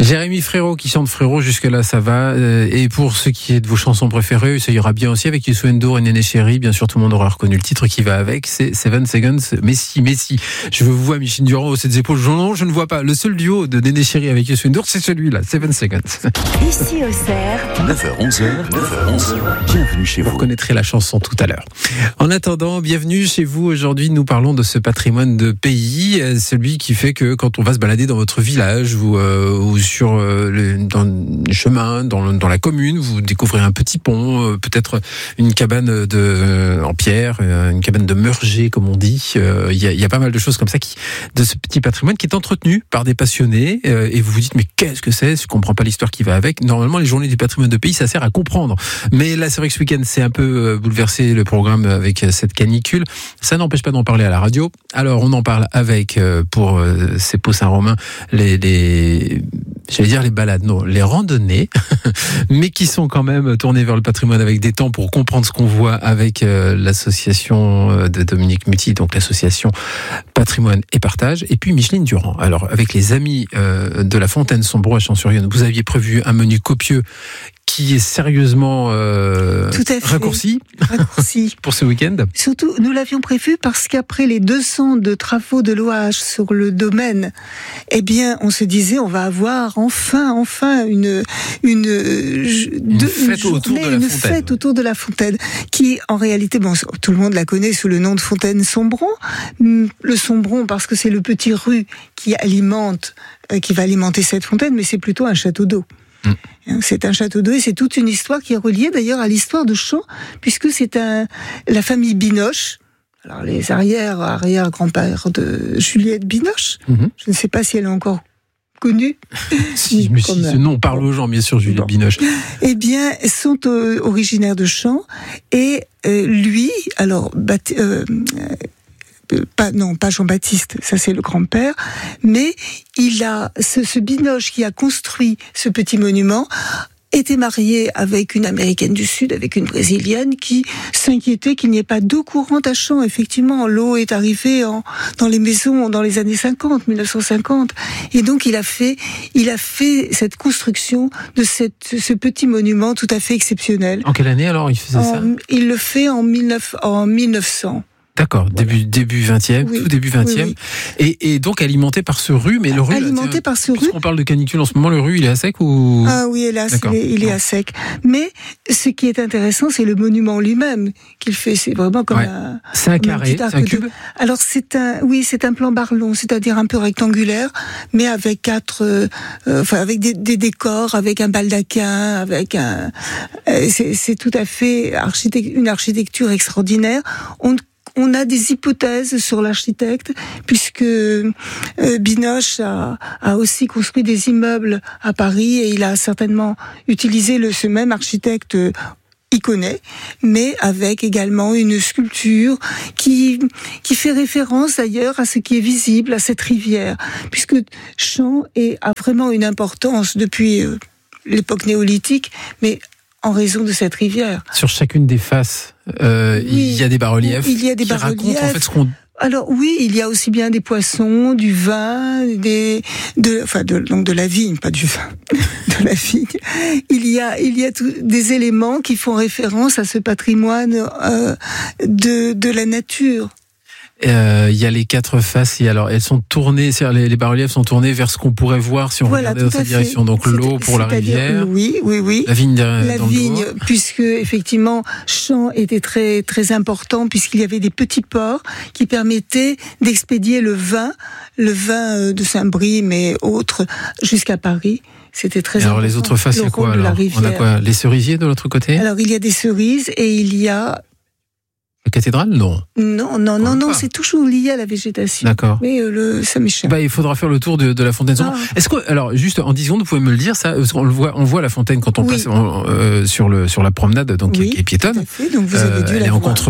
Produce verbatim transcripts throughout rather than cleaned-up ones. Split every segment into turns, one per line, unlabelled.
Jérémy Frérot qui chante Frérot, jusque-là ça va. Et pour ceux qui est de vos chansons préférées, ça ira bien aussi avec Youssou N'Dour et Néné Chéri. Bien sûr, tout le monde aura reconnu le titre qui va avec. C'est Seven Seconds. Messi, Messi. Je vous vois Micheline Durand au ses épaules. Non, je ne vois pas. Le seul duo de Néné Chéri avec Youssou N'Dour, c'est celui-là, Seven Seconds.
Ici au Cerf.
neuf heures onze, neuf heures onze. Bienvenue chez vous.
Vous reconnaîtrez la chanson tout à l'heure. En attendant, bienvenue chez vous. Aujourd'hui, nous parlons de ce patrimoine de pays, celui qui fait que quand on va se balader dans votre village ou, euh, ou sur euh, le, dans le chemin, dans, dans la commune, vous découvrez un petit pont, euh, peut-être une cabane de, euh, en pierre, euh, une cabane de Meurger, comme on dit. Il euh, y, y a pas mal de choses comme ça qui, de ce petit patrimoine qui est entretenu par des passionnés. Euh, et vous vous dites, mais qu'est-ce que c'est ? Je comprends pas l'histoire qui va avec. Normalement, les journées du patrimoine de pays, ça sert à comprendre. Mais là, c'est vrai que ce week-end, c'est un peu bouleversé le programme avec cette canicule. Ça n'empêche pas d'en parler à la radio. Alors, on en parle avec, euh, pour euh, ces Pau Saint-Romain, les, les j'allais dire les balades, non, les randonnées, mais qui sont quand même tournées vers le patrimoine avec des temps pour comprendre ce qu'on voit avec euh, l'association de Dominique Muti, donc l'association Patrimoine et Partage, et puis Micheline Durand. Alors, avec les amis euh, de la Fontaine-Sombreau à Champs-sur-Yonne, vous aviez prévu un menu copieux qui est sérieusement euh,
Tout à fait.
raccourci,
raccourci.
pour ce week-end.
Surtout, nous l'avions prévu parce qu'après les deux ans de travaux de l'O H sur le domaine, eh bien, on se disait, on va avoir enfin, enfin une une,
une,
de,
fête,
une journée,
autour de la
une
fontaine.
fête autour de la fontaine, qui en réalité, bon, tout le monde la connaît sous le nom de Fontaine Sombron. Le Sombron parce que c'est le petit rue qui alimente, euh, qui va alimenter cette fontaine, mais c'est plutôt un château d'eau. Mmh. C'est un château d'eau et c'est toute une histoire qui est reliée d'ailleurs à l'histoire de Champs, puisque c'est un, la famille Binoche, alors les arrière, arrière grands-pères de Juliette Binoche. Mmh. Je ne sais pas si elle est encore connue.
Si, mais si ce nom parle aux gens, bien sûr, Juliette bon. Binoche.
Eh bien, sont euh, originaires de Champs et euh, lui, alors, bat, euh, Pas, non, pas Jean-Baptiste, ça c'est le grand-père, mais il a ce, ce Binoche qui a construit ce petit monument était marié avec une Américaine du Sud, avec une Brésilienne, qui s'inquiétait qu'il n'y ait pas d'eau courante à Champs. Effectivement, l'eau est arrivée en, dans les maisons dans les années cinquante, mille neuf cent cinquante, et donc il a fait, il a fait cette construction de cette, ce petit monument tout à fait exceptionnel.
En quelle année alors il faisait
en,
ça ?
Il le fait en, mille neuf, en mille neuf cents.
D'accord, voilà. début début vingtième,
oui,
tout début vingtième, oui, oui. Et, et donc alimenté par ce rue, mais le rue
alimenté
là,
par ce rue.
On parle de canicule en ce moment, le rue il est à sec ou ?
Ah oui, hélas, il est, il est à sec. Mais ce qui est intéressant, c'est le monument lui-même qu'il fait. C'est vraiment comme ouais. un.
C'est un carré, c'est un cube.
De... Alors c'est un, oui, c'est un plan Barlon, c'est-à-dire un peu rectangulaire, mais avec quatre, euh, enfin avec des, des décors, avec un baldaquin, avec un. Euh, c'est, c'est tout à fait architect... une architecture extraordinaire. On On a des hypothèses sur l'architecte, puisque euh, Binoche a, a aussi construit des immeubles à Paris et il a certainement utilisé le, ce même architecte euh, iconé, mais avec également une sculpture qui, qui fait référence d'ailleurs à ce qui est visible, à cette rivière, puisque Champs est, a vraiment une importance depuis euh, l'époque néolithique, mais en raison de cette rivière.
Sur chacune des faces, euh, oui, il y a des bas-reliefs
il y a des
qui
bas-reliefs.
racontent en fait ce qu'on...
Alors oui, il y a aussi bien des poissons, du vin, des, de, enfin de, donc de la vigne, pas du vin, de la vigne. Il y a, il y a tout, des éléments qui font référence à ce patrimoine euh, de, de la nature.
Il euh, y a les quatre faces et alors elles sont tournées, c'est-à-dire les, les bas-reliefs sont tournés vers ce qu'on pourrait voir si on
voilà,
regardait dans cette direction. Donc c'est, l'eau pour la rivière,
oui, oui, oui.
La vigne,
la
dans
vigne,
le
puisque effectivement Champs était très très important puisqu'il y avait des petits ports qui permettaient d'expédier le vin, le vin de Saint-Brie mais autres jusqu'à Paris. C'était très
alors
important.
Les autres faces, il y a quoi alors ? On a quoi ? Les cerisiers de l'autre côté ?
Alors il y a des cerises et il y a
la cathédrale, non.
Non, non, non, non, c'est toujours lié à la végétation.
D'accord.
Mais euh, le, ça m'échappe.
Bah, il faudra faire le tour de, de la fontaine. Ah. Est-ce que, alors, juste en dix secondes, vous pouvez me le dire, ça, on le voit, on voit la fontaine quand on oui. passe on, euh, sur le sur la promenade, donc oui, qui est piétonne.
Tout à fait, donc vous avez
euh,
dû
elle
la
est
voir.
En contrebas.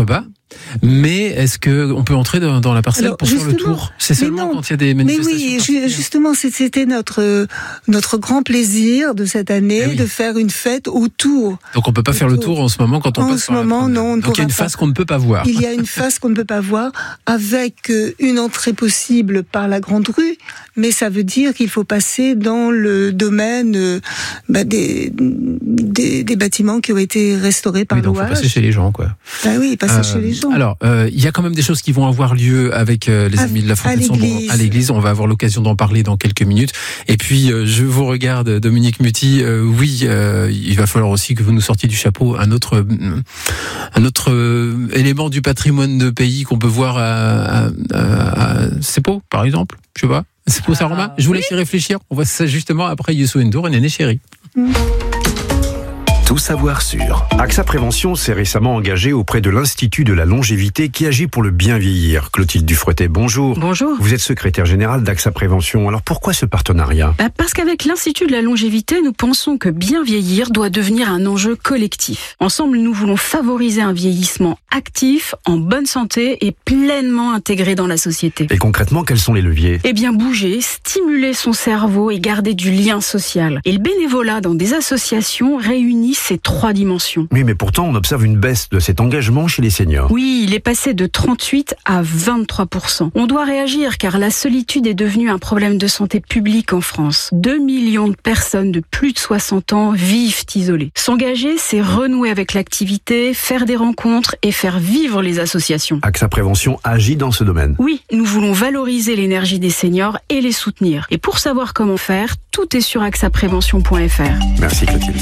Mais est-ce que on peut entrer dans, dans la parcelle
Alors,
pour faire le tour? C'est seulement
non,
quand il y a des
mais
manifestations.
oui, justement, c'était notre notre grand plaisir de cette année, oui. de faire une fête autour.
Donc on peut pas faire le tour en ce moment quand on
en
passe
ce
par
moment,
la
non. On ne
Donc il y a une face qu'on ne peut pas voir.
Il y a une face qu'on ne peut pas voir, avec une entrée possible par la grande rue, mais ça veut dire qu'il faut passer dans le domaine euh, bah, des, des des bâtiments qui ont été restaurés par
oui, donc
l'O H.
Il faut passer chez les gens, quoi.
Ah oui, passer euh, chez les gens.
Alors, il euh, y a quand même des choses qui vont avoir lieu avec euh, les
à,
amis de la Fondation à l'église. On va avoir l'occasion d'en parler dans quelques minutes. Et puis, euh, je vous regarde, Dominique Muti. Euh, oui, euh, il va falloir aussi que vous nous sortiez du chapeau un autre, euh, un autre euh, élément du patrimoine de pays qu'on peut voir à, à, à, à Seppo, par exemple. Je sais pas. Seppo Saroma. Je vous laisse y réfléchir. On voit ça justement après Youssou N'Dour et Néné Chéri.
Mmh.
Tout savoir sur. AXA Prévention s'est récemment engagé auprès de l'Institut de la longévité qui agit pour le bien vieillir. Clotilde Dufretet, bonjour.
Bonjour.
Vous êtes secrétaire générale d'AXA Prévention. Alors pourquoi ce partenariat ?
bah Parce qu'avec l'Institut de la longévité, nous pensons que bien vieillir doit devenir un enjeu collectif. Ensemble, nous voulons favoriser un vieillissement actif, en bonne santé et pleinement intégré dans la société.
Et concrètement, quels sont les leviers ?
Eh bien, bouger, stimuler son cerveau et garder du lien social. Et le bénévolat dans des associations réunit ces trois dimensions.
Oui, mais pourtant, on observe une baisse de cet engagement chez les seniors.
Oui, il est passé de trente-huit à vingt-trois pour cent. On doit réagir car la solitude est devenue un problème de santé publique en France. deux millions de personnes de plus de soixante ans vivent isolées. S'engager, c'est renouer avec l'activité, faire des rencontres et faire vivre les associations.
AXA Prévention agit dans ce domaine.
Oui, nous voulons valoriser l'énergie des seniors et les soutenir. Et pour savoir comment faire, tout est sur axa prévention point f r.
Merci Clotilde.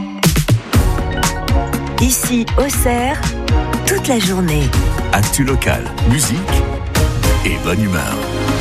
Ici, Auxerre, toute la journée.
Actu local, musique et bonne humeur.